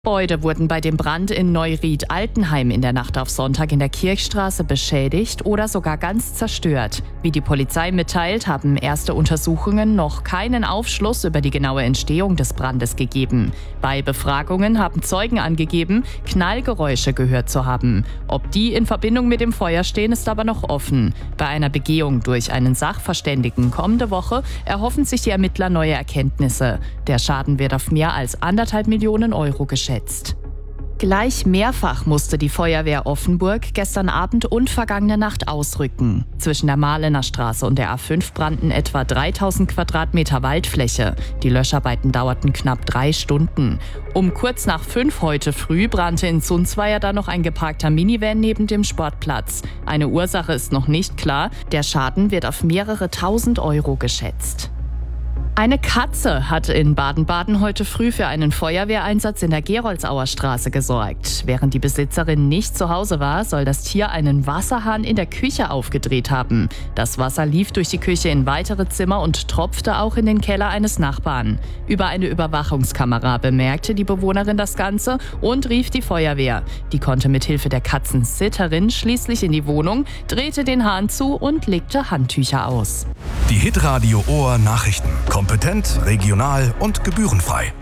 Gebäude wurden bei dem Brand in Neuried-Altenheim in der Nacht auf Sonntag in der Kirchstraße beschädigt oder sogar ganz zerstört. Wie die Polizei mitteilt, haben erste Untersuchungen noch keinen Aufschluss über die genaue Entstehung des Brandes gegeben. Bei Befragungen haben Zeugen angegeben, Knallgeräusche gehört zu haben. Ob die in Verbindung mit dem Feuer stehen, ist aber noch offen. Bei einer Begehung durch einen Sachverständigen kommende Woche erhoffen sich die Ermittler neue Erkenntnisse. Der Schaden wird auf mehr als 1,5 Millionen Euro geschätzt. Gleich mehrfach musste die Feuerwehr Offenburg gestern Abend und vergangene Nacht ausrücken. Zwischen der Mahlener Straße und der A5 brannten etwa 3000 Quadratmeter Waldfläche. Die Löscharbeiten dauerten knapp 3 Stunden. Um kurz nach 5 heute früh brannte in Sundsweier dann noch ein geparkter Minivan neben dem Sportplatz. Eine Ursache ist noch nicht klar. Der Schaden wird auf mehrere tausend Euro geschätzt. Eine Katze hat in Baden-Baden heute früh für einen Feuerwehreinsatz in der Geroldsauer Straße gesorgt. Während die Besitzerin nicht zu Hause war, soll das Tier einen Wasserhahn in der Küche aufgedreht haben. Das Wasser lief durch die Küche in weitere Zimmer und tropfte auch in den Keller eines Nachbarn. Über eine Überwachungskamera bemerkte die Bewohnerin das Ganze und rief die Feuerwehr. Die konnte mithilfe der Katzensitterin schließlich in die Wohnung, drehte den Hahn zu und legte Handtücher aus. Die Hitradio Ohr Nachrichten. Kompetent, regional und gebührenfrei.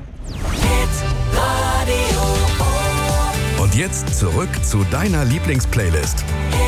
Hitradio Ohr. Und jetzt zurück zu deiner Lieblingsplaylist.